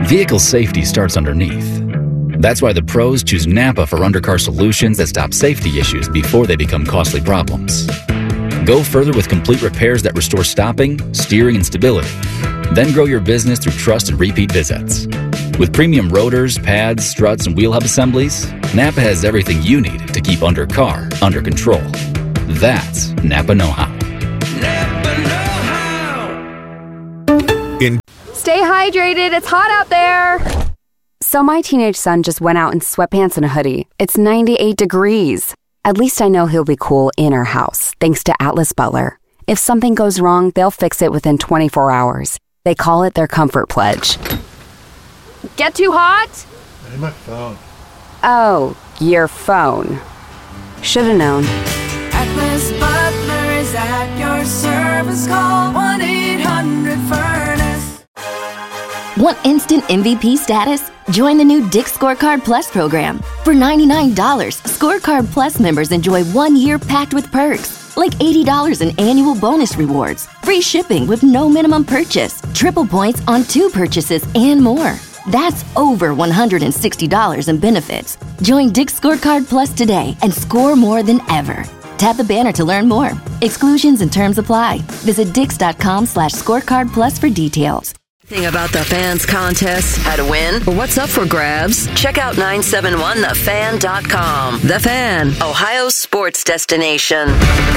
Vehicle safety starts underneath. That's why the pros choose Napa for undercar solutions that stop safety issues before they become costly problems. Go further with complete repairs that restore stopping, steering, and stability. Then grow your business through trust and repeat visits. With premium rotors, pads, struts, and wheel hub assemblies, Napa has everything you need to keep undercar under control. That's Napa know-how. Napa know-how. Stay hydrated. It's hot out there. So my teenage son just went out in sweatpants and a hoodie. It's 98 degrees. At least I know he'll be cool in our house, thanks to Atlas Butler. If something goes wrong, they'll fix it within 24 hours. They call it their comfort pledge. Get too hot? Hey, my phone. Oh, your phone. Should've known. Atlas Butler is at your service. Call 1-800-FURNACE. Want instant MVP status? Join the new Dick's Scorecard Plus program. For $99, Scorecard Plus members enjoy 1 year packed with perks, like $80 in annual bonus rewards, free shipping with no minimum purchase, triple points on 2 purchases, and more. That's over $160 in benefits. Join Dick's Scorecard Plus today and score more than ever. Tap the banner to learn more. Exclusions and terms apply. Visit dix.com/scorecard plus for details. Anything about the Fans contest, how to win, or what's up for grabs? Check out 971thefan.com. The Fan, Ohio's sports destination.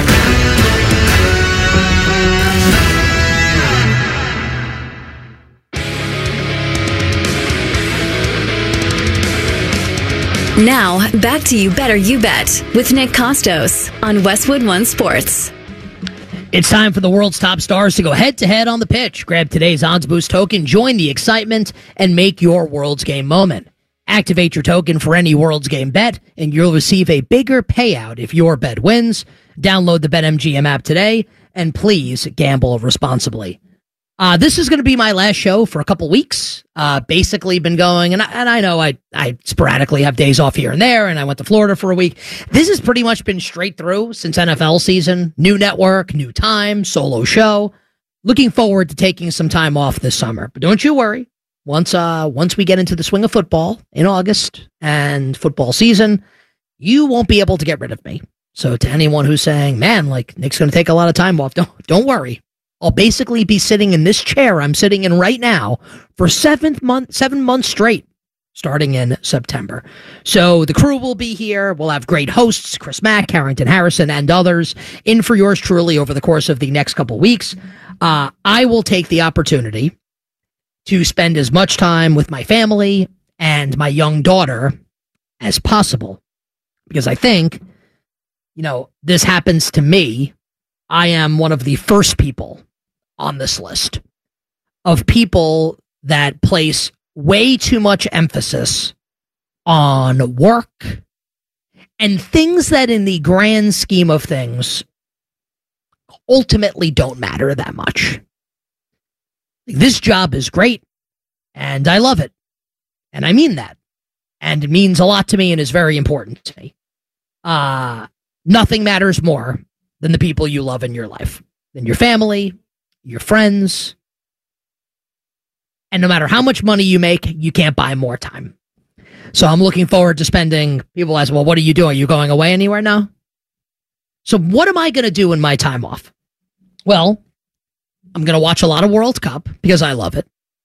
Now, back to You Better You Bet with Nick Costos on Westwood One Sports. It's time for the world's top stars to go head-to-head on the pitch. Grab today's Odds Boost token, join the excitement, and make your World's Game moment. Activate your token for any World's Game bet, and you'll receive a bigger payout if your bet wins. Download the BetMGM app today, and please gamble responsibly. This is going to be my last show for a couple weeks. Basically been going, and I know I sporadically have days off here and there, and I went to Florida for a week. This has pretty much been straight through since NFL season. New network, new time, solo show. Looking forward to taking some time off this summer. But don't you worry. Once we get into the swing of football in August and football season, you won't be able to get rid of me. So to anyone who's saying, man, like Nick's going to take a lot of time off, don't worry. I'll basically be sitting in this chair I'm sitting in right now for 7 months straight, starting in September. So the crew will be here. We'll have great hosts, Chris Mack, Carrington Harrison, and others in for yours truly over the course of the next couple weeks. I will take the opportunity to spend as much time with my family and my young daughter as possible. Because I think, this happens to me. I am one of the first people on this list of people that place way too much emphasis on work and things that in the grand scheme of things ultimately don't matter that much. This job is great and I love it. And I mean that. And it means a lot to me and is very important to me. Nothing matters more than the people you love in your life, than your family, your friends. And no matter how much money you make, you can't buy more time. So I'm looking forward to spending, people ask, well, what are you doing? Are you going away anywhere now? So what am I going to do in my time off? Well, I'm going to watch a lot of World Cup because I love it.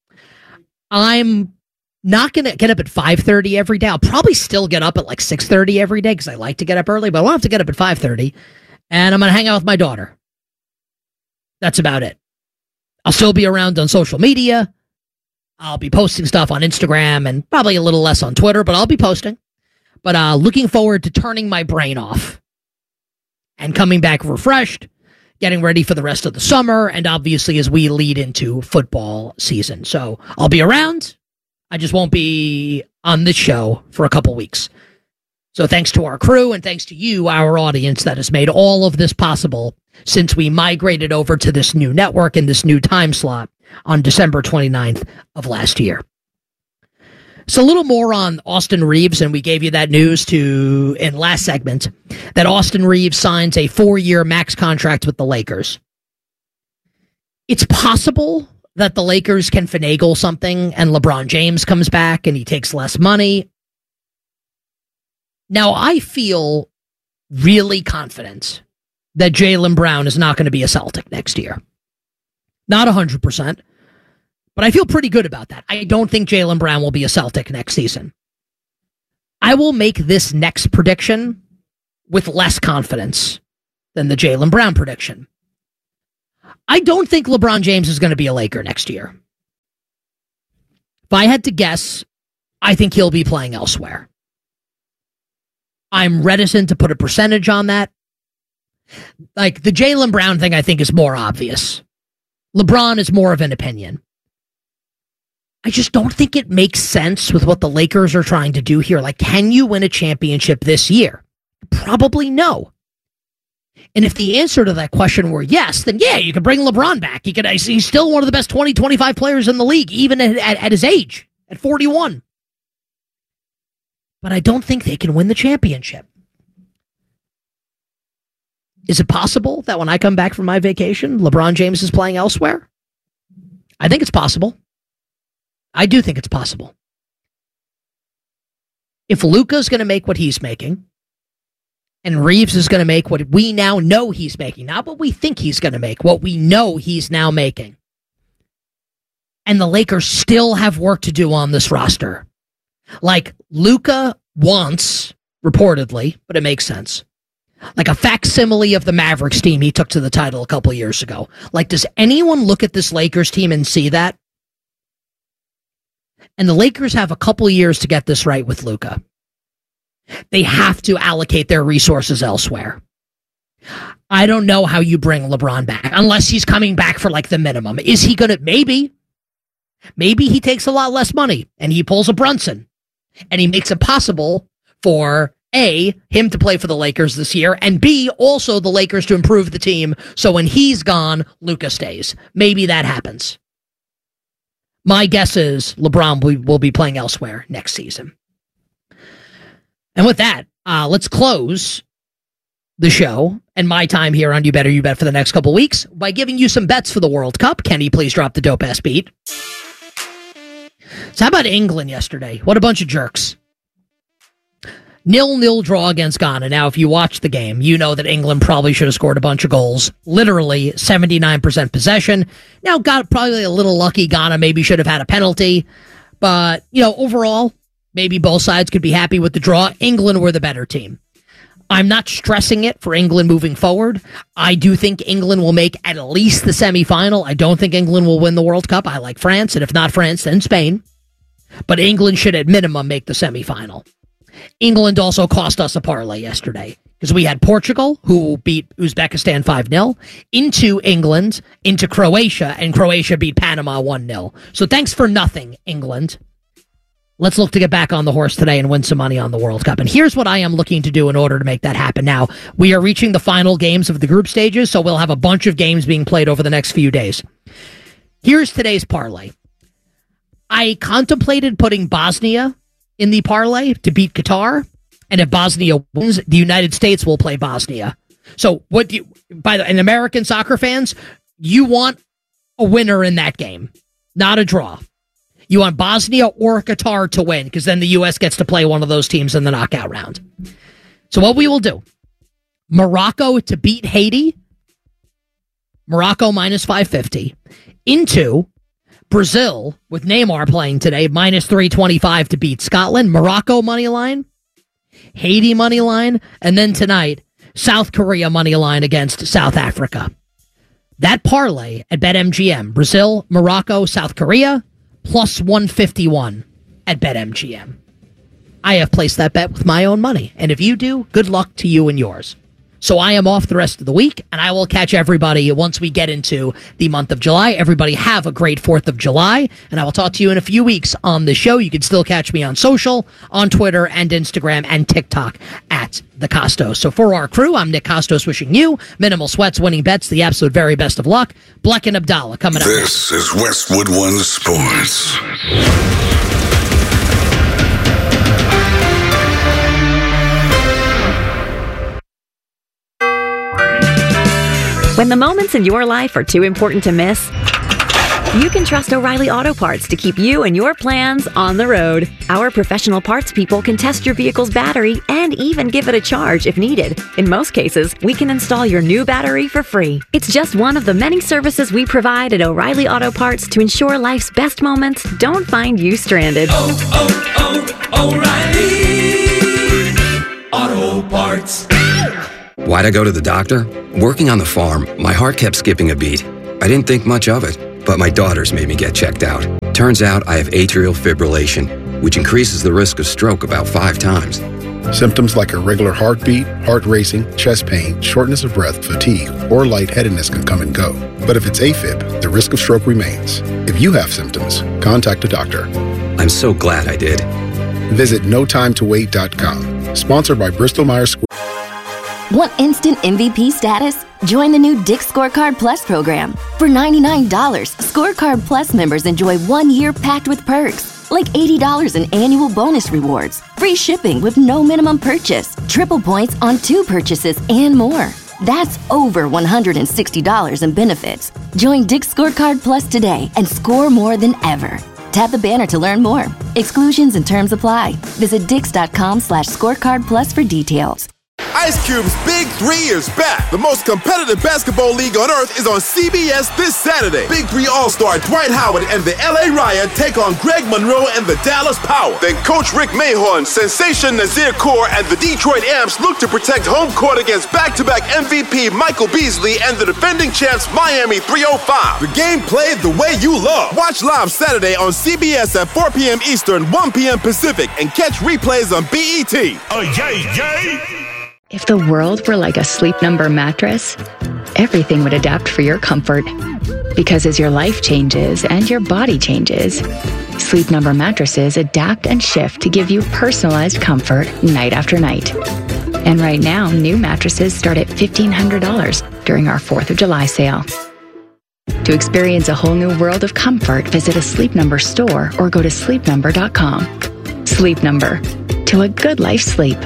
I'm not going to get up at 5:30 every day. I'll probably still get up at like 6:30 every day because I like to get up early, but I won't have to get up at 5:30. And I'm going to hang out with my daughter. That's about it. I'll still be around on social media. I'll be posting stuff on Instagram and probably a little less on Twitter, but I'll be posting. But looking forward to turning my brain off and coming back refreshed, getting ready for the rest of the summer, and obviously as we lead into football season. So I'll be around. I just won't be on this show for a couple weeks. So thanks to our crew and thanks to you, our audience, that has made all of this possible since we migrated over to this new network and this new time slot on December 29th of last year. So a little more on Austin Reeves, and we gave you that news in last segment, that Austin Reeves signs a 4-year max contract with the Lakers. It's possible that the Lakers can finagle something and LeBron James comes back and he takes less money. Now, I feel really confident that Jaylen Brown is not going to be a Celtic next year. Not 100%, but I feel pretty good about that. I don't think Jaylen Brown will be a Celtic next season. I will make this next prediction with less confidence than the Jaylen Brown prediction. I don't think LeBron James is going to be a Laker next year. If I had to guess, I think he'll be playing elsewhere. I'm reticent to put a percentage on that. Like, the Jaylen Brown thing, I think, is more obvious. LeBron is more of an opinion. I just don't think it makes sense with what the Lakers are trying to do here. Like, can you win a championship this year? Probably no. And if the answer to that question were yes, then yeah, you could bring LeBron back. He's still one of the best 20, 25 players in the league, even at his age, at 41. But I don't think they can win the championship. Is it possible that when I come back from my vacation, LeBron James is playing elsewhere? I think it's possible. I do think it's possible. If Luka's going to make what he's making, and Reeves is going to make what we now know he's making, not what we think he's going to make, what we know he's now making, and the Lakers still have work to do on this roster. Like, Luka wants, reportedly, but it makes sense, like a facsimile of the Mavericks team he took to the title a couple years ago. Like, does anyone look at this Lakers team and see that? And the Lakers have a couple years to get this right with Luka. They have to allocate their resources elsewhere. I don't know how you bring LeBron back, unless he's coming back for like the minimum. Is he going to? Maybe he takes a lot less money and he pulls a Brunson and he makes it possible for A, him to play for the Lakers this year, and B, also the Lakers to improve the team. So when he's gone, Luka stays. Maybe that happens. My guess is LeBron will be playing elsewhere next season. And with that, let's close the show and my time here on You Better You Bet for the next couple weeks by giving you some bets for the World Cup. Kenny, please drop the dope-ass beat. So how about England yesterday? What a bunch of jerks. 0-0 draw against Ghana. Now, if you watch the game, you know that England probably should have scored a bunch of goals. Literally 79% possession. Now, got probably a little lucky. Ghana maybe should have had a penalty. But, overall, maybe both sides could be happy with the draw. England were the better team. I'm not stressing it for England moving forward. I do think England will make at least the semifinal. I don't think England will win the World Cup. I like France, and if not France, then Spain. But England should at minimum make the semifinal. England also cost us a parlay yesterday because we had Portugal, who beat Uzbekistan 5-0, into England, into Croatia, and Croatia beat Panama 1-0. So thanks for nothing, England. Let's look to get back on the horse today and win some money on the World Cup. And here's what I am looking to do in order to make that happen. Now, we are reaching the final games of the group stages, so we'll have a bunch of games being played over the next few days. Here's today's parlay. I contemplated putting Bosnia in the parlay to beat Qatar, and if Bosnia wins, the United States will play Bosnia. So, and American soccer fans, you want a winner in that game, not a draw. You want Bosnia or Qatar to win, because then the U.S. gets to play one of those teams in the knockout round. So what we will do, Morocco to beat Haiti, Morocco minus 550, into Brazil, with Neymar playing today, minus 325 to beat Scotland, Morocco money line, Haiti money line, and then tonight, South Korea money line against South Africa. That parlay at BetMGM, Brazil, Morocco, South Korea, plus 151 at BetMGM. I have placed that bet with my own money, and if you do, good luck to you and yours. So I am off the rest of the week, and I will catch everybody once we get into the month of July. Everybody have a great 4th of July, and I will talk to you in a few weeks on the show. You can still catch me on social, on Twitter and Instagram and TikTok at The Costos. So for our crew, I'm Nick Costos wishing you minimal sweats, winning bets, the absolute very best of luck. Bleck and Abdallah coming up. This is Westwood One Sports. When the moments in your life are too important to miss, You can trust O'Reilly Auto Parts to keep you and your plans on the road. Our professional parts people can test your vehicle's battery and even give it a charge if needed. In most cases, we can install your new battery for free. It's just one of the many services we provide at O'Reilly Auto Parts to ensure life's best moments don't find you stranded. O'Reilly Auto Parts. Why'd I go to the doctor? Working on the farm, my heart kept skipping a beat. I didn't think much of it, but my daughters made me get checked out. Turns out I have atrial fibrillation, which increases the risk of stroke about 5 times. Symptoms like irregular heartbeat, heart racing, chest pain, shortness of breath, fatigue, or lightheadedness can come and go. But if it's AFib, the risk of stroke remains. If you have symptoms, contact a doctor. I'm so glad I did. Visit notimetowait.com. Sponsored by Bristol-Myers Squibb. Want instant MVP status? Join the new Dick's Scorecard Plus program. For $99, Scorecard Plus members enjoy 1 year packed with perks, like $80 in annual bonus rewards, free shipping with no minimum purchase, triple points on 2 purchases, and more. That's over $160 in benefits. Join Dick's Scorecard Plus today and score more than ever. Tap the banner to learn more. Exclusions and terms apply. Visit dix.com/scorecardplus for details. Ice Cube's Big 3 is back. The most competitive basketball league on earth is on CBS this Saturday. Big 3 All-Star Dwight Howard and the LA Riot take on Greg Monroe and the Dallas Power. Then Coach Rick Mahorn, Sensation Nazir Kaur, and the Detroit Amps look to protect home court against back-to-back MVP Michael Beasley and the defending champs Miami 305. The game played the way you love. Watch live Saturday on CBS at 4 p.m. Eastern, 1 p.m. Pacific, and catch replays on BET. Oh, yay, yay! If the world were like a Sleep Number mattress, everything would adapt for your comfort. Because as your life changes and your body changes, Sleep Number mattresses adapt and shift to give you personalized comfort night after night. And right now, new mattresses start at $1,500 during our 4th of July sale. To experience a whole new world of comfort, visit a Sleep Number store or go to sleepnumber.com. Sleep Number. To a good life's sleep.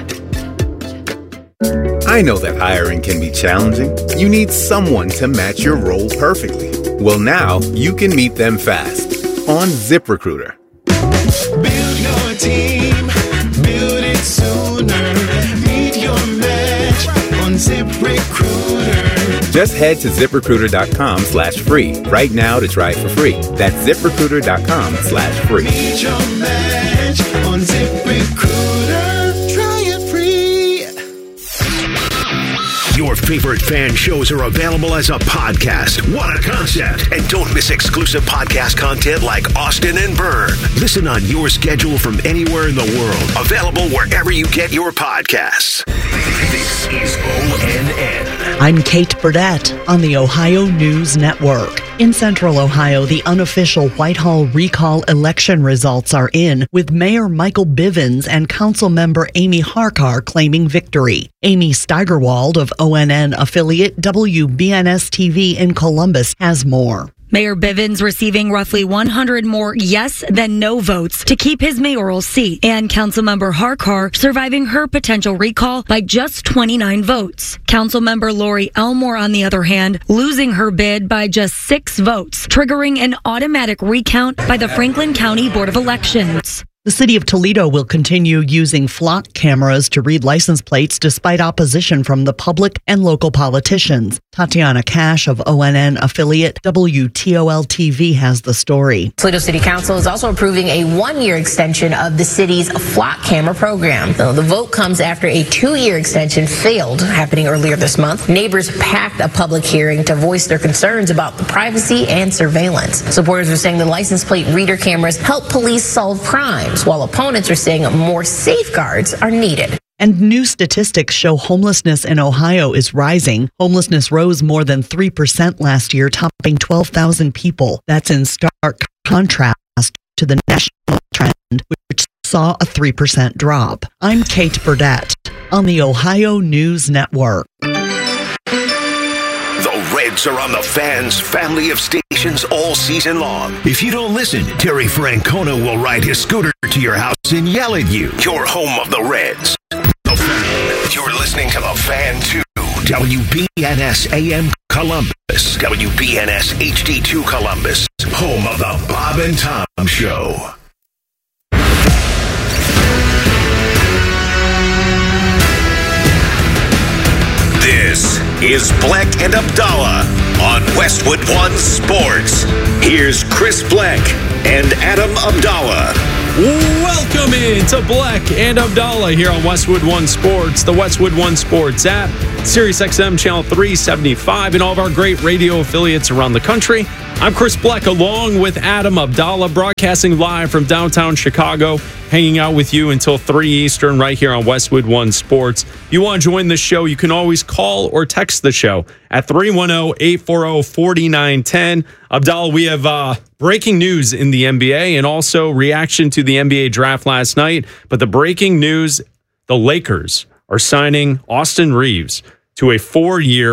I know that hiring can be challenging. You need someone to match your role perfectly. Well, now you can meet them fast on ZipRecruiter. Build your team, build it sooner. Meet your match on ZipRecruiter. Just head to ZipRecruiter.com/free right now to try it for free. That's ZipRecruiter.com/free. Meet your match on ZipRecruiter. Try it free. Your favorite fan shows are available as a podcast. What a concept. And don't miss exclusive podcast content like Austin and Byrne. Listen on your schedule from anywhere in the world. Available wherever you get your podcasts. This is ONN. I'm Kate Burdett on the Ohio News Network. In Central Ohio, the unofficial Whitehall recall election results are in, with Mayor Michael Bivens and Councilmember Amy Harkar claiming victory. Amy Steigerwald of ONN affiliate WBNS-TV in Columbus has more. Mayor Bivens receiving roughly 100 more yes than no votes to keep his mayoral seat, and Councilmember Harkar surviving her potential recall by just 29 votes. Councilmember Lori Elmore, on the other hand, losing her bid by just 6 votes, triggering an automatic recount by the Franklin County Board of Elections. The city of Toledo will continue using flock cameras to read license plates despite opposition from the public and local politicians. Tatiana Cash of ONN affiliate WTOL-TV has the story. Toledo City Council is also approving a 1-year extension of the city's flock camera program. The vote comes after a 2-year extension failed, happening earlier this month. Neighbors packed a public hearing to voice their concerns about the privacy and surveillance. Supporters are saying the license plate reader cameras help police solve crimes, while opponents are saying more safeguards are needed. And new statistics show homelessness in Ohio is rising. Homelessness rose more than 3% last year, topping 12,000 people. That's in stark contrast to the national trend, which saw a 3% drop. I'm Kate Burdett on the Ohio News Network. The Reds are on the Fans family of stations all season long. If you don't listen, Terry Francona will ride his scooter to your house and yell at you. You're home of the Reds. The Fan. You're listening to The Fan 2. WBNS AM Columbus, WBNS HD2 Columbus, home of the Bob and Tom Show. This is Black and Abdallah on Westwood One Sports. Here's Chris Black and Adam Abdallah. Welcome into Black and Abdallah here on Westwood One Sports, the Westwood One Sports app, SiriusXM Channel 375, and all of our great radio affiliates around the country. I'm Chris Black along with Adam Abdallah, broadcasting live from downtown Chicago, hanging out with you until 3 Eastern right here on Westwood One Sports. If you want to join the show, you can always call or text the show at 310-840-4910. Abdallah, we have breaking news in the NBA and also reaction to the NBA draft last night. But the breaking news, the Lakers are signing Austin Reeves to a 4-year,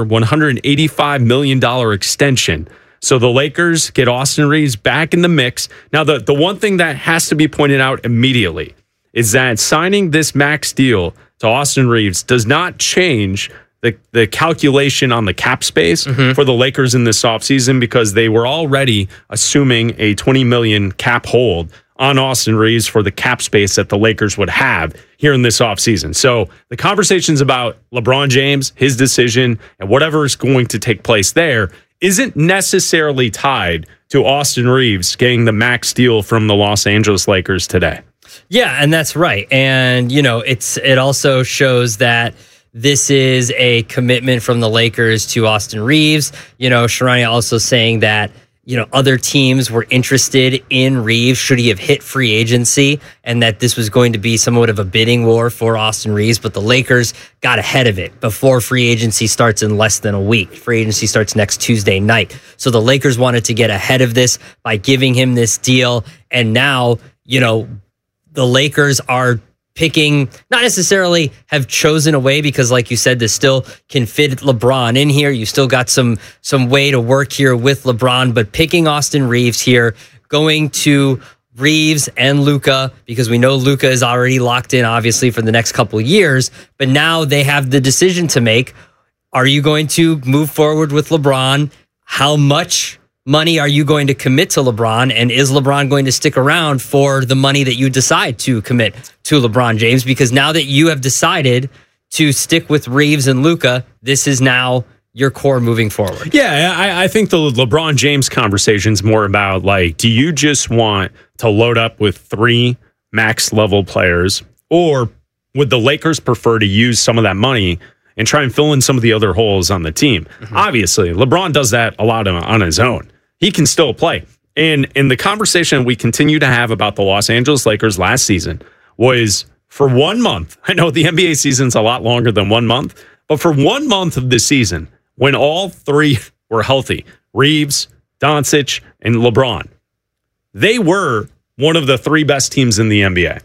$185 million extension. So the Lakers get Austin Reeves back in the mix. Now, the one thing that has to be pointed out immediately is that signing this max deal to Austin Reeves does not change the calculation on the cap space for the Lakers in this offseason, because they were already assuming a $20 million cap hold on Austin Reeves for the cap space that the Lakers would have here in this offseason. So the conversations about LeBron James, his decision, and whatever is going to take place there isn't necessarily tied to Austin Reeves getting the max deal from the Los Angeles Lakers today. Yeah, and that's right. And, you know, it also shows that this is a commitment from the Lakers to Austin Reeves. You know, Sharania also saying that, you know, other teams were interested in Reeves should he have hit free agency, and that this was going to be somewhat of a bidding war for Austin Reeves, but the Lakers got ahead of it before free agency starts in less than a week. Free agency starts next Tuesday night. So the Lakers wanted to get ahead of this by giving him this deal, and now, you know, the Lakers are picking, not necessarily have chosen a way, because like you said, this still can fit LeBron in here. You still got some way to work here with LeBron, but picking Austin Reeves here, going to Reeves and Luka, because we know Luka is already locked in, obviously, for the next couple of years, but now they have the decision to make. Are you going to move forward with LeBron? How much money are you going to commit to LeBron? And is LeBron going to stick around for the money that you decide to commit to LeBron James? Because now that you have decided to stick with Reeves and Luka, this is now your core moving forward. Yeah, I think the LeBron James conversation is more about, like, do you just want to load up with 3 max level players, or would the Lakers prefer to use some of that money and try and fill in some of the other holes on the team? Obviously, LeBron does that a lot on his own. He can still play. And in the conversation we continue to have about the Los Angeles Lakers last season was, for 1 month, I know the NBA season's a lot longer than 1 month, but for 1 month of the season, when all 3 were healthy, Reeves, Doncic, and LeBron, they were one of the 3 best teams in the NBA.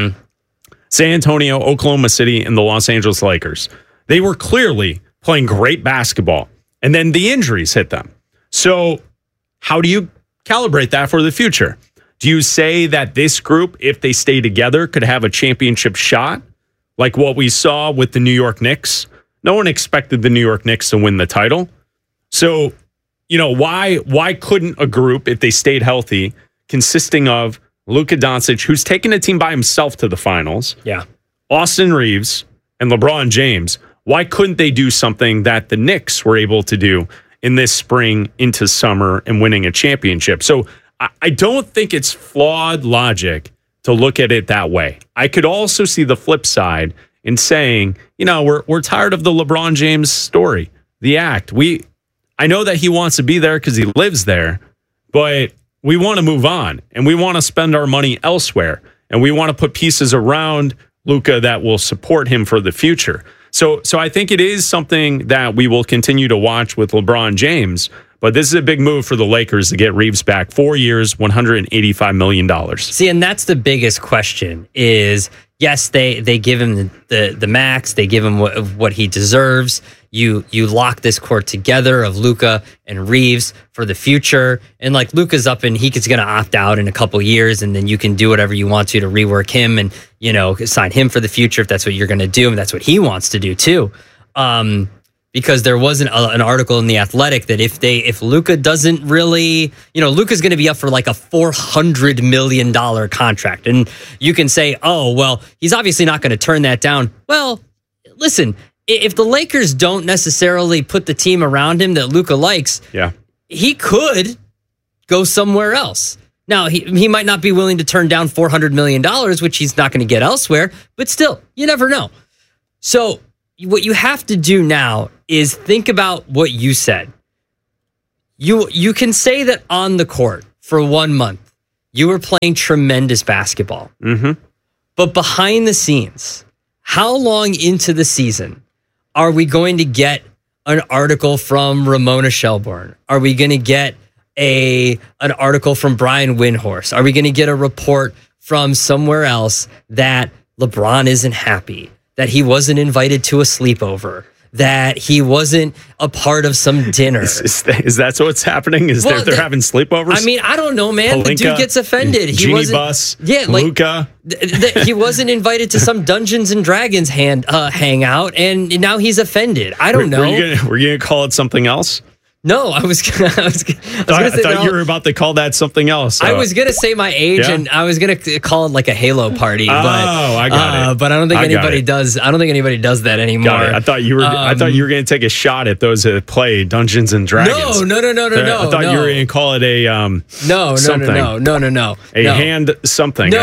San Antonio, Oklahoma City, and the Los Angeles Lakers. They were clearly playing great basketball, and then the injuries hit them. So how do you calibrate that for the future? Do you say that this group, if they stay together, could have a championship shot, like what we saw with the New York Knicks? No one expected the New York Knicks to win the title. So, you know, why couldn't a group, if they stayed healthy, consisting of Luka Doncic, who's taken a team by himself to the finals, Austin Reeves, and LeBron James, why couldn't they do something that the Knicks were able to do in this spring into summer and winning a championship? So I don't think it's flawed logic to look at it that way. I could also see the flip side in saying, you know, we're tired of the LeBron James story, the act. I know that he wants to be there because he lives there, but we want to move on and we want to spend our money elsewhere, and we want to put pieces around Luka that will support him for the future. So I think it is something that we will continue to watch with LeBron James, but this is a big move for the Lakers to get Reeves back. 4 years, $185 million. See, and that's the biggest question is, yes, they give him the max. They give him what he deserves. You lock this core together of Luka and Reeves for the future. And like Luka's up and he's going to opt out in a couple years, and then you can do whatever you want to rework him and, you know, sign him for the future if that's what you're going to do, and that's what he wants to do too. because there was an article in The Athletic that if Luka doesn't really, Luka's going to be up for like a $400 million contract. And you can say, oh, well, he's obviously not going to turn that down. Well, listen, if the Lakers don't necessarily put the team around him that Luka likes, he could go somewhere else. Now, he might not be willing to turn down $400 million, which he's not going to get elsewhere, but still, you never know. So what you have to do now is think about what you said. You can say that on the court for 1 month, you were playing tremendous basketball. Mm-hmm. But behind the scenes, how long into the season are we going to get an article from Ramona Shelburne? Are we going to get an article from Brian Windhorst? Are we going to get a report from somewhere else that LeBron isn't happy, that he wasn't invited to a sleepover, that he wasn't a part of some dinner? Is that what's happening? They're having sleepovers? I mean, I don't know, man. Palinka, the dude gets offended. Genie Bus, Luka. He wasn't invited to some Dungeons and Dragons hangout, and now he's offended. I don't know. Were you going to call it something else? No, I thought you were about to call that something else. I was going to say my age, and I was going to call it like a Halo party. I got it. But I don't think anybody does. I don't think anybody does that anymore. Got it. I thought you were. I thought you were going to take a shot at those that play Dungeons and Dragons. No. I thought you were going to call it a No. A hand something.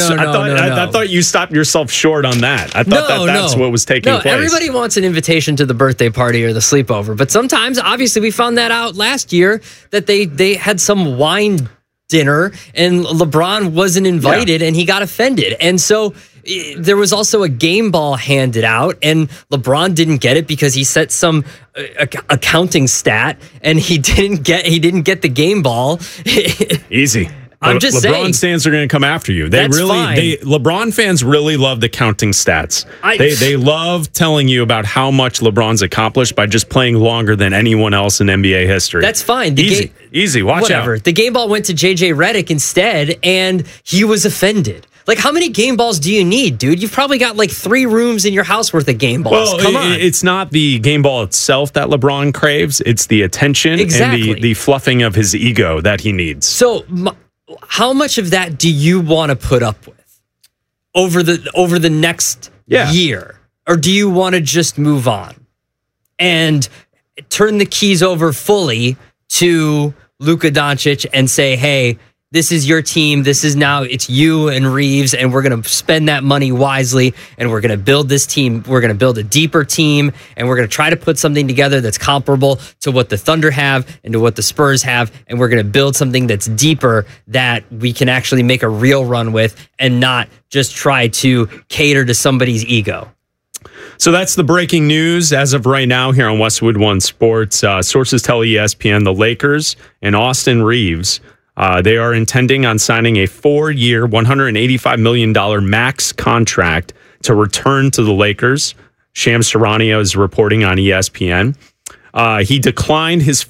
I thought you stopped yourself short on that. I thought that's what was taking place. Everybody wants an invitation to the birthday party or the sleepover, but sometimes, obviously, we found that out last year that they had some wine dinner and LeBron wasn't invited and he got offended. And so there was also a game ball handed out and LeBron didn't get it because he set some accounting stat and he didn't get the game ball. Easy. I'm just saying. LeBron fans are going to come after you. LeBron fans really love the counting stats. They love telling you about how much LeBron's accomplished by just playing longer than anyone else in NBA history. That's fine. Easy. Watch out. The game ball went to JJ Redick instead, and he was offended. Like, how many game balls do you need, dude? You've probably got like 3 rooms in your house worth of game balls. Well, come on. It's not the game ball itself that LeBron craves. It's the attention and the fluffing of his ego that he needs. So, how much of that do you want to put up with over the next year? Or do you want to just move on and turn the keys over fully to Luka Doncic and say, hey, this is your team. It's you and Reeves, and we're going to spend that money wisely, and we're going to build this team. We're going to build a deeper team, and we're going to try to put something together that's comparable to what the Thunder have and to what the Spurs have, and we're going to build something that's deeper that we can actually make a real run with and not just try to cater to somebody's ego. So that's the breaking news as of right now here on Westwood One Sports. Sources tell ESPN the Lakers and Austin Reeves, they are intending on signing a 4-year, $185 million max contract to return to the Lakers. Shams Charania is reporting on ESPN. He declined his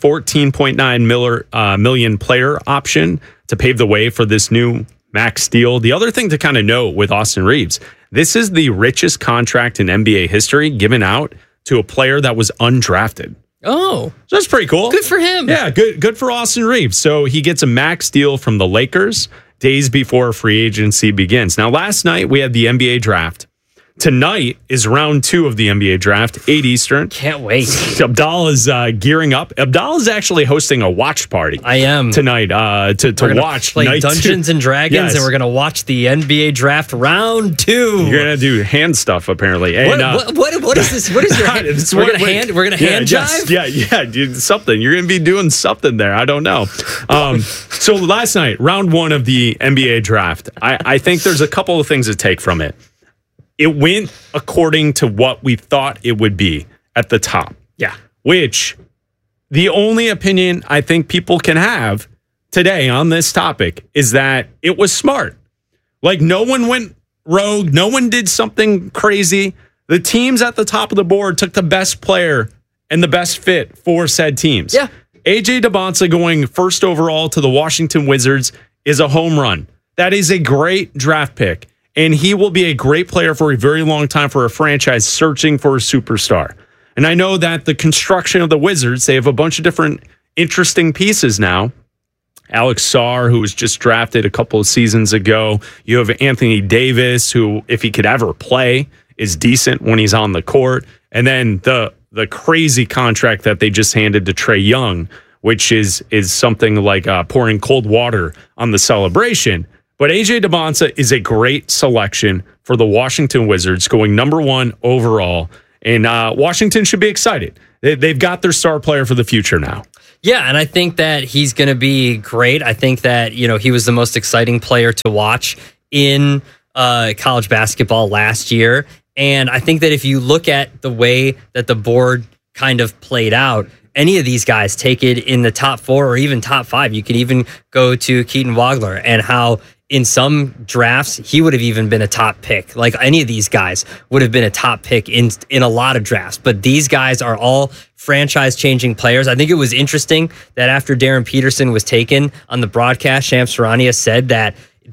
$14.9 million player option to pave the way for this new max deal. The other thing to kind of note with Austin Reeves, this is the richest contract in NBA history given out to a player that was undrafted. Oh, so that's pretty cool. Good for him. Yeah, good for Austin Reeves. So he gets a max deal from the Lakers days before free agency begins. Now, last night we had the NBA draft. Tonight is round 2 of the NBA draft, 8 Eastern. Can't wait. Abdallah's gearing up. Abdallah's actually hosting a watch party. I am. Tonight to watch. Play Dungeons and Dragons, and we're going to watch the NBA draft round 2. You're going to do hand stuff, apparently. And, what is this? What is your hand? We're going to hand jive? Yeah, dude, something. You're going to be doing something there. I don't know. So last night, round 1 of the NBA draft, I think there's a couple of things to take from it. It went according to what we thought it would be at the top. Yeah. Which the only opinion I think people can have today on this topic is that it was smart. Like, no one went rogue. No one did something crazy. The teams at the top of the board took the best player and the best fit for said teams. Yeah. AJ Debonsa going first overall to the Washington Wizards is a home run. That is a great draft pick. And he will be a great player for a very long time for a franchise searching for a superstar. And I know that the construction of the Wizards, they have a bunch of different interesting pieces now. Alex Sarr, who was just drafted a couple of seasons ago. You have Anthony Davis, who, if he could ever play, is decent when he's on the court. And then the crazy contract that they just handed to Trae Young, which is something like pouring cold water on the celebration. But A.J. Dybantsa is a great selection for the Washington Wizards, going number 1 overall. And Washington should be excited. They've got their star player for the future now. Yeah, and I think that he's going to be great. I think that, he was the most exciting player to watch in college basketball last year. And I think that if you look at the way that the board kind of played out, any of these guys take it in the top 4 or even top 5. You could even go to Keaton Wagler and how in some drafts, he would have even been a top pick. Like any of these guys would have been a top pick in a lot of drafts. But these guys are all franchise-changing players. I think it was interesting that after Darren Peterson was taken on the broadcast, Shams Charania said that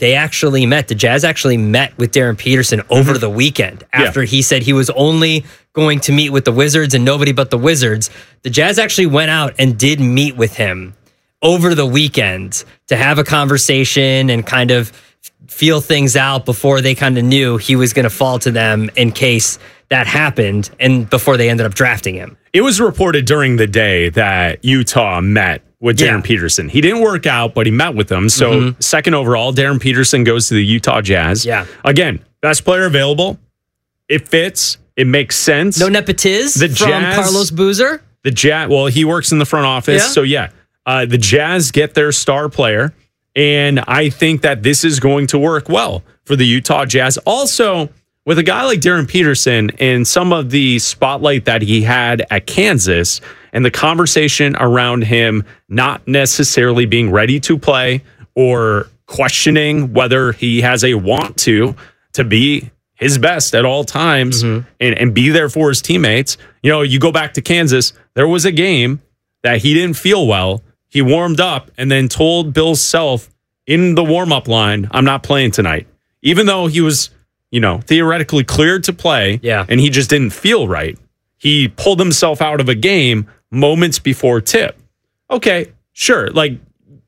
the Jazz actually met with Darren Peterson over the weekend after he said he was only going to meet with the Wizards and nobody but the Wizards. The Jazz actually went out and did meet with him over the weekend to have a conversation and kind of feel things out before they kind of knew he was going to fall to them in case that happened and before they ended up drafting him. It was reported during the day that Utah met with Darren Peterson. He didn't work out, but he met with them. So second overall, Darren Peterson goes to the Utah Jazz. Yeah. Again, best player available. It fits. It makes sense. No nepotism from Carlos Boozer? The Jazz, well, he works in the front office. Yeah. So the Jazz get their star player. And I think that this is going to work well for the Utah Jazz. Also, with a guy like Darren Peterson and some of the spotlight that he had at Kansas and the conversation around him not necessarily being ready to play or questioning whether he has a want to be his best at all times and be there for his teammates. You go back to Kansas, there was a game that he didn't feel well. He warmed up and then told Bill Self in the warm-up line, I'm not playing tonight. Even though he was, theoretically cleared to play and he just didn't feel right. He pulled himself out of a game moments before tip. Okay, sure. Like,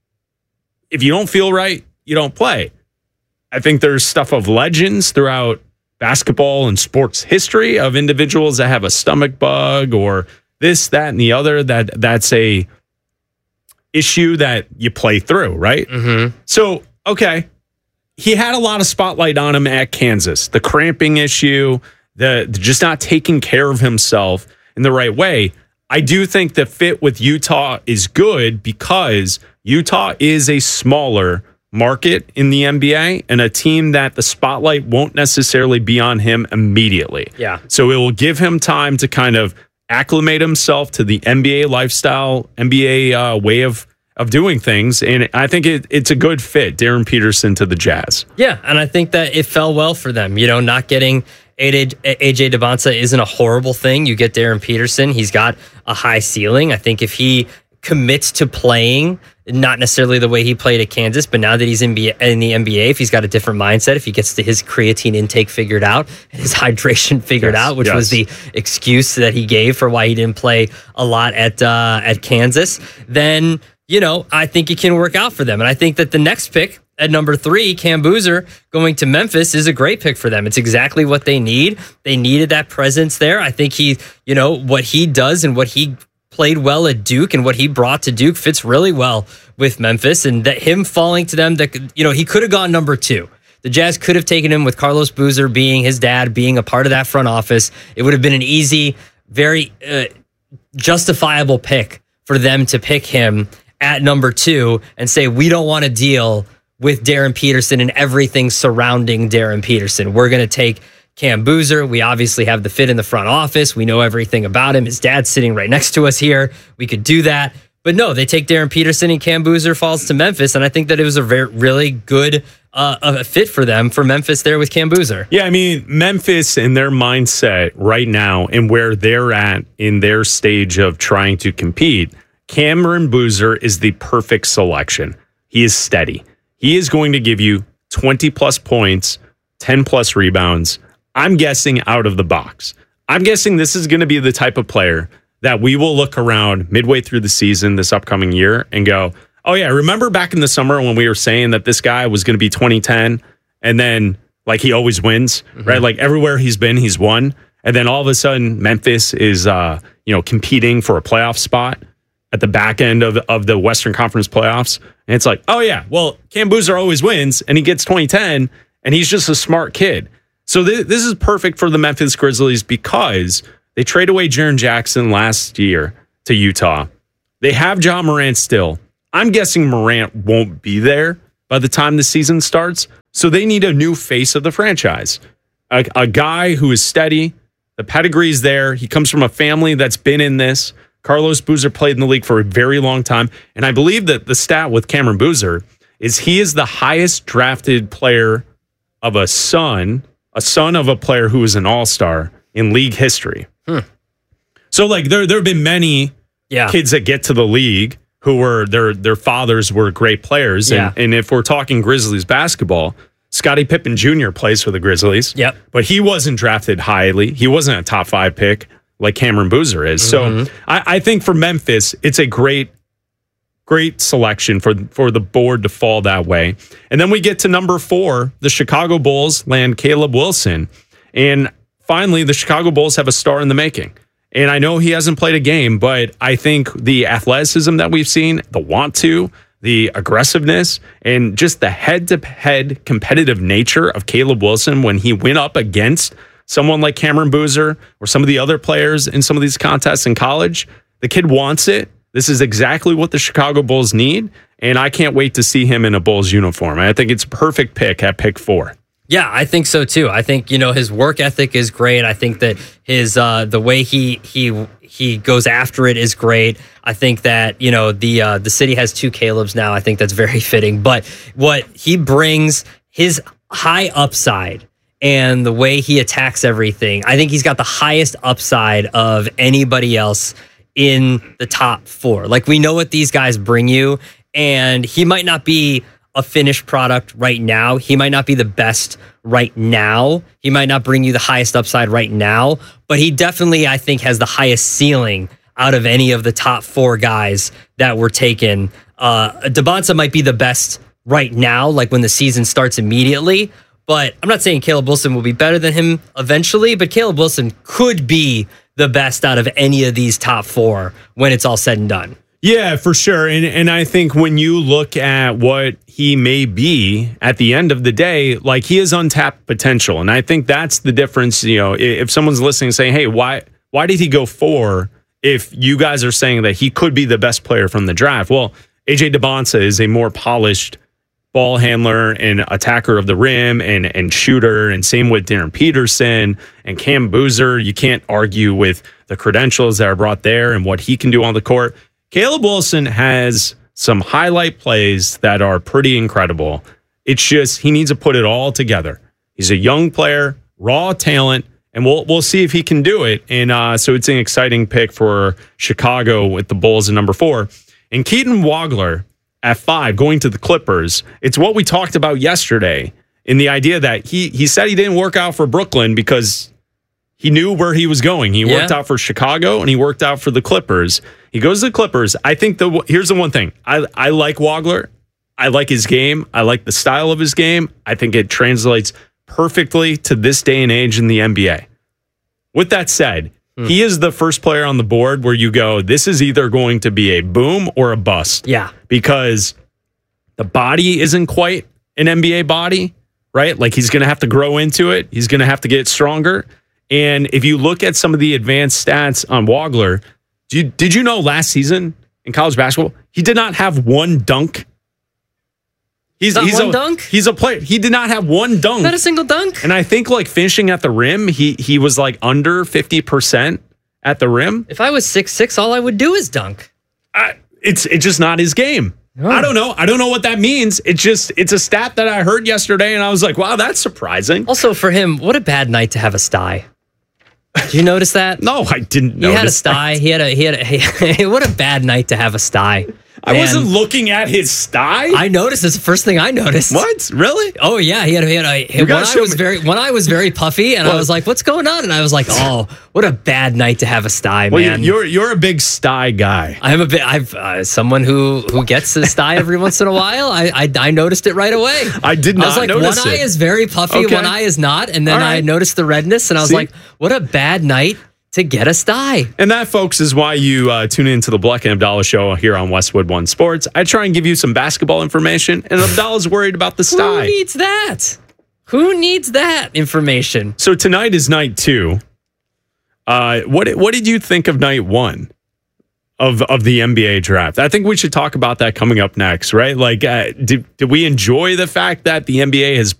if you don't feel right, you don't play. I think there's stuff of legends throughout basketball and sports history of individuals that have a stomach bug or this, that, and the other. That's a issue that you play through, right? So, okay, he had a lot of spotlight on him at Kansas. The cramping issue, the just not taking care of himself in the right way. I do think the fit with Utah is good because Utah is a smaller market in the NBA and a team that the spotlight won't necessarily be on him immediately. Yeah. So it will give him time to kind of acclimate himself to the NBA lifestyle, NBA way of doing things. And I think it's a good fit, Darren Peterson to the Jazz. Yeah, and I think that it fell well for them. Not getting A.J. Dybantsa isn't a horrible thing. You get Darren Peterson. He's got a high ceiling. I think if he commits to playing, not necessarily the way he played at Kansas, but now that he's in the NBA, if he's got a different mindset, if he gets his creatine intake figured out, his hydration figured out, which was the excuse that he gave for why he didn't play a lot at Kansas, then, I think it can work out for them. And I think that the next pick at number 3, Cam Boozer, going to Memphis is a great pick for them. It's exactly what they need. They needed that presence there. I think what he does and what he played well at Duke and what he brought to Duke fits really well with Memphis, and that him falling to them, that he could have gone number 2. The Jazz could have taken him with Carlos Boozer being his dad, being a part of that front office. It would have been an easy, very justifiable pick for them to pick him at number 2 and say, we don't want to deal with Darren Peterson and everything surrounding Darren Peterson. We're going to take Cam Boozer. We obviously have the fit in the front office. We know everything about him. His dad's sitting right next to us here. We could do that. But no, they take Darren Peterson and Cam Boozer falls to Memphis. And I think that it was a really good fit for them, for Memphis there with Cam Boozer. Yeah, I mean, Memphis and their mindset right now and where they're at in their stage of trying to compete, Cameron Boozer is the perfect selection. He is steady. He is going to give you 20 plus points, 10 plus rebounds. I'm guessing out of the box. I'm guessing this is going to be the type of player that we will look around midway through the season this upcoming year and go, oh, yeah, remember back in the summer when we were saying that this guy was going to be 2010 and then like he always wins, right? Like everywhere he's been, he's won. And then all of a sudden Memphis is, competing for a playoff spot at the back end of the Western Conference playoffs. And it's like, oh, yeah, well, Cam Boozer always wins and he gets 2010 and he's just a smart kid. So this is perfect for the Memphis Grizzlies because they trade away Jaren Jackson last year to Utah. They have Ja Morant still. I'm guessing Morant won't be there by the time the season starts. So they need a new face of the franchise. A guy who is steady. The pedigree's there. He comes from a family that's been in this. Carlos Boozer played in the league for a very long time. And I believe that the stat with Cameron Boozer is he is the highest drafted player of a son of a player who is an all-star in league history. So like there have been many kids that get to the league who were their fathers were great players. And if we're talking Grizzlies basketball, Scottie Pippen Jr. plays for the Grizzlies. Yep. But he wasn't drafted highly. He wasn't a top 5 pick like Cameron Boozer is. So I think for Memphis, it's a great selection for the board to fall that way. And then we get to number 4, the Chicago Bulls land Caleb Wilson. And finally, the Chicago Bulls have a star in the making. And I know he hasn't played a game, but I think the athleticism that we've seen, the want to, the aggressiveness, and just the head-to-head competitive nature of Caleb Wilson when he went up against someone like Cameron Boozer or some of the other players in some of these contests in college, the kid wants it. This is exactly what the Chicago Bulls need, and I can't wait to see him in a Bulls uniform. I think it's a perfect pick at pick 4. Yeah, I think so too. I think, his work ethic is great. I think that his the way he goes after it is great. I think that, the city has 2 Calebs now. I think that's very fitting. But what he brings, his high upside and the way he attacks everything, I think he's got the highest upside of anybody else in the top 4. Like, we know what these guys bring you, and he might not be a finished product right now. He might not be the best right now. He might not bring you the highest upside right now, but he definitely, I think, has the highest ceiling out of any of the top 4 guys that were taken. Debonsa might be the best right now, like when the season starts immediately, but I'm not saying Caleb Wilson will be better than him eventually, but Caleb Wilson could be the best out of any of these top 4 when it's all said and done. Yeah, for sure. And I think when you look at what he may be at the end of the day, like, he has untapped potential. And I think that's the difference. If someone's listening saying, hey, why did he go 4 if you guys are saying that he could be the best player from the draft? Well, AJ Debonsa is a more polished ball handler and attacker of the rim and shooter, and same with Darren Peterson and Cam Boozer. You can't argue with the credentials that are brought there and what he can do on the court. Caleb Wilson has some highlight plays that are pretty incredible. It's just he needs to put it all together. He's a young player, raw talent, and we'll see if he can do it. And so it's an exciting pick for Chicago with the Bulls at number 4. And Keaton Wagler at 5 going to the Clippers. It's what we talked about yesterday in the idea that he said he didn't work out for Brooklyn because he knew where he was going. He worked out for Chicago and he worked out for the Clippers. He goes to the Clippers. I think here's the one thing. I like Wagler. I like his game. I like the style of his game. I think it translates perfectly to this day and age in the NBA. With that said, he is the first player on the board where you go, this is either going to be a boom or a bust. Yeah. Because the body isn't quite an NBA body, right? Like, he's going to have to grow into it. He's going to have to get stronger. And if you look at some of the advanced stats on Wagler, did you know last season in college basketball, he did not have one dunk? He's a dunk? He's a player. He did not have one dunk. Not a single dunk? And I think, like, finishing at the rim, he was like under 50% at the rim. If I was 6'6", all I would do is dunk. It's just not his game. Oh. I don't know what that means. It's a stat that I heard yesterday, and I was like, wow, that's surprising. Also, for him, what a bad night to have a sty. Did you notice that? No, I didn't notice. He had a sty. He had a what a bad night to have a sty. I wasn't looking at his sty. I noticed. It's the first thing I noticed. What? Really? Oh yeah, he had one eye was very puffy, and I was like, "What's going on?" And I was like, "Oh, what a bad night to have a sty, man." You're a big sty guy. I'm a bit. I've someone who gets a sty every once in a while. I noticed it right away. I did not. I was like, notice one eye is very puffy, Okay. one eye is not, and then I noticed the redness, and I was See? like, "What a bad night to get a sty." And that, folks, is why you tune into the Black and Abdallah show here on Westwood One Sports. I try and give you some basketball information, and Abdallah's worried about the sty. Who needs that? Who needs that information? So tonight is night 2. What did you think of night 1 of the NBA draft? I think we should talk about that coming up next, right? Like, did we enjoy the fact that the NBA has